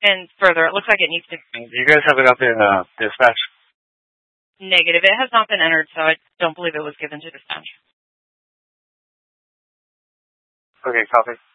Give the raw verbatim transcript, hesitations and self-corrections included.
And further, it looks like it needs to... Do you guys have it up in uh, dispatch? Negative. It has not been entered, so I don't believe it was given to dispatch. Okay, copy.